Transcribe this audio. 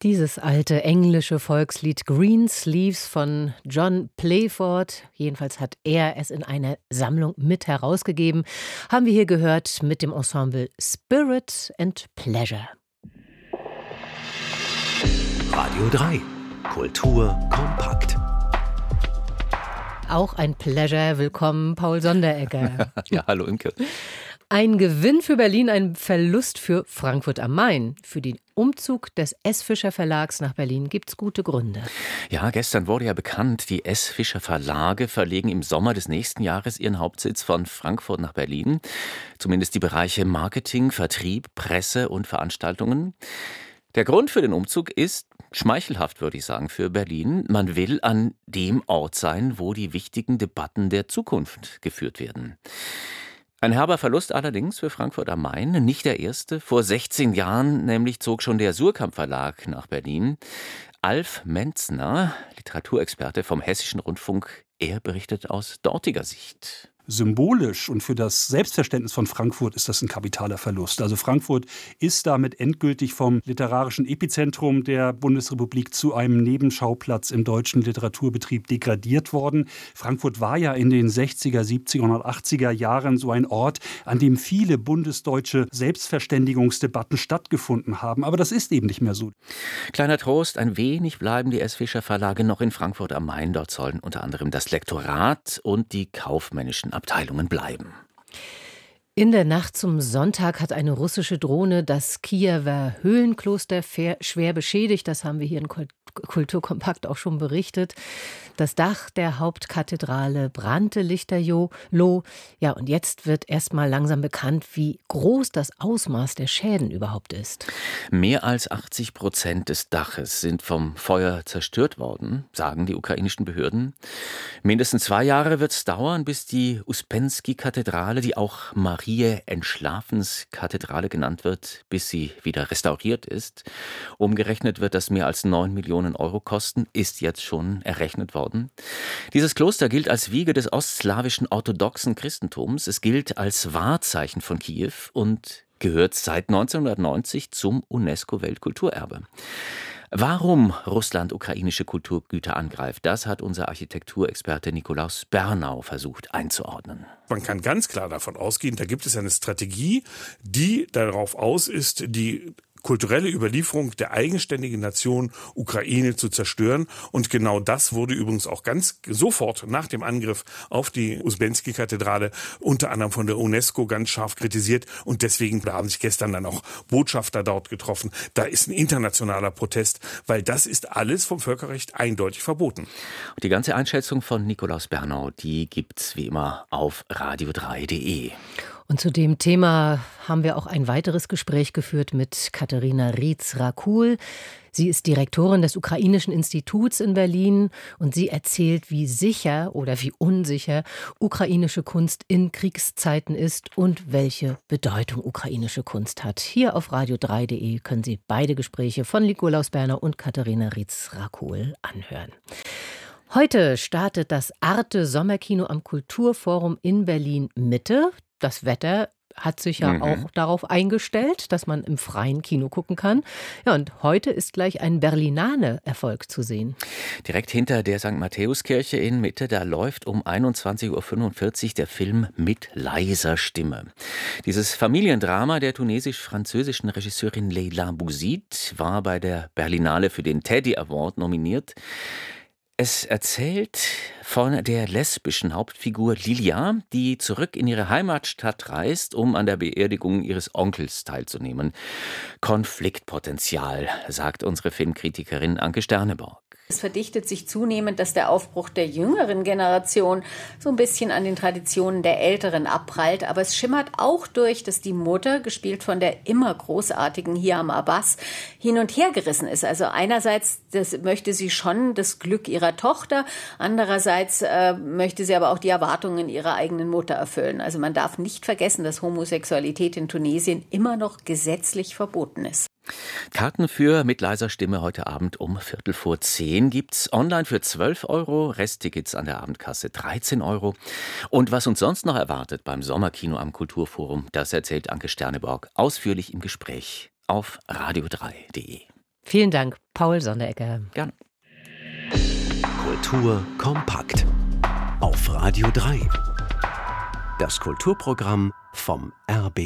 Dieses alte englische Volkslied Greensleeves von John Playford, jedenfalls hat er es in einer Sammlung mit herausgegeben, haben wir hier gehört mit dem Ensemble Spirit and Pleasure. Radio 3. Kultur kompakt. Auch ein Pleasure. Willkommen, Paul Sonderegger. Ja, hallo Imke. Ein Gewinn für Berlin, ein Verlust für Frankfurt am Main. Für den Umzug des S. Fischer Verlags nach Berlin gibt es gute Gründe. Ja, gestern wurde ja bekannt, die S. Fischer Verlage verlegen im Sommer des nächsten Jahres ihren Hauptsitz von Frankfurt nach Berlin. Zumindest die Bereiche Marketing, Vertrieb, Presse und Veranstaltungen. Der Grund für den Umzug ist schmeichelhaft, würde ich sagen, für Berlin. Man will an dem Ort sein, wo die wichtigen Debatten der Zukunft geführt werden. Ein herber Verlust allerdings für Frankfurt am Main, nicht der erste. Vor 16 Jahren nämlich zog schon der Suhrkamp Verlag nach Berlin. Alf Mentzner, Literaturexperte vom Hessischen Rundfunk, er berichtet aus dortiger Sicht. Symbolisch und für das Selbstverständnis von Frankfurt ist das ein kapitaler Verlust. Also Frankfurt ist damit endgültig vom literarischen Epizentrum der Bundesrepublik zu einem Nebenschauplatz im deutschen Literaturbetrieb degradiert worden. Frankfurt war ja in den 60er, 70er und 80er Jahren so ein Ort, an dem viele bundesdeutsche Selbstverständigungsdebatten stattgefunden haben. Aber das ist eben nicht mehr so. Kleiner Trost, ein wenig bleiben die S. Fischer Verlage noch in Frankfurt am Main. Dort sollen unter anderem das Lektorat und die kaufmännischen Abteilungen bleiben. In der Nacht zum Sonntag hat eine russische Drohne das Kiewer Höhlenkloster schwer beschädigt. Das haben wir hier in Kulturkompakt auch schon berichtet. Das Dach der Hauptkathedrale brannte lichterloh. Ja, und jetzt wird erst mal langsam bekannt, wie groß das Ausmaß der Schäden überhaupt ist. Mehr als 80% des Daches sind vom Feuer zerstört worden, sagen die ukrainischen Behörden. Mindestens 2 Jahre wird es dauern, bis die Uspensky-Kathedrale, die auch Mariä Entschlafens-Kathedrale genannt wird, bis sie wieder restauriert ist. Umgerechnet wird das mehr als 9 Millionen Euro kosten, ist jetzt schon errechnet worden. Dieses Kloster gilt als Wiege des ostslawischen orthodoxen Christentums. Es gilt als Wahrzeichen von Kiew und gehört seit 1990 zum UNESCO-Weltkulturerbe. Warum Russland ukrainische Kulturgüter angreift, das hat unser Architekturexperte Nikolaus Bernau versucht einzuordnen. Man kann ganz klar davon ausgehen, da gibt es eine Strategie, die darauf aus ist, die kulturelle Überlieferung der eigenständigen Nation Ukraine zu zerstören. Und genau das wurde übrigens auch ganz sofort nach dem Angriff auf die Uspensky-Kathedrale unter anderem von der UNESCO ganz scharf kritisiert. Und deswegen haben sich gestern dann auch Botschafter dort getroffen. Da ist ein internationaler Protest, weil das ist alles vom Völkerrecht eindeutig verboten. Die ganze Einschätzung von Nikolaus Bernau, die gibt's wie immer auf radio3.de. Und zu dem Thema haben wir auch ein weiteres Gespräch geführt mit Katharina Rietz-Rakul. Sie ist Direktorin des Ukrainischen Instituts in Berlin und sie erzählt, wie sicher oder wie unsicher ukrainische Kunst in Kriegszeiten ist und welche Bedeutung ukrainische Kunst hat. Hier auf radio3.de können Sie beide Gespräche von Nikolaus Bernau und Katharina Rietz-Rakul anhören. Heute startet das Arte Sommerkino am Kulturforum in Berlin Mitte. Das Wetter hat sich ja auch darauf eingestellt, dass man im freien Kino gucken kann. Ja, und heute ist gleich ein Berlinale-Erfolg zu sehen. Direkt hinter der St. Matthäuskirche in Mitte, da läuft um 21.45 Uhr der Film Mit leiser Stimme. Dieses Familiendrama der tunesisch-französischen Regisseurin Leila Bouzid war bei der Berlinale für den Teddy Award nominiert. Es erzählt von der lesbischen Hauptfigur Lilia, die zurück in ihre Heimatstadt reist, um an der Beerdigung ihres Onkels teilzunehmen. Konfliktpotenzial, sagt unsere Filmkritikerin Anke Sterneborg. Es verdichtet sich zunehmend, dass der Aufbruch der jüngeren Generation so ein bisschen an den Traditionen der Älteren abprallt. Aber es schimmert auch durch, dass die Mutter, gespielt von der immer großartigen Hiam Abbas, hin und her gerissen ist. Also einerseits möchte sie schon das Glück ihrer Tochter, andererseits möchte sie aber auch die Erwartungen ihrer eigenen Mutter erfüllen. Also man darf nicht vergessen, dass Homosexualität in Tunesien immer noch gesetzlich verboten ist. Karten für Mit leiser Stimme heute Abend um 9:45 gibt's online für 12 Euro, Resttickets an der Abendkasse 13 Euro. Und was uns sonst noch erwartet beim Sommerkino am Kulturforum, das erzählt Anke Sterneborg ausführlich im Gespräch auf radio3.de. Vielen Dank, Paul Sonderegger. Gerne. Kultur kompakt. Auf Radio 3. Das Kulturprogramm vom RBB.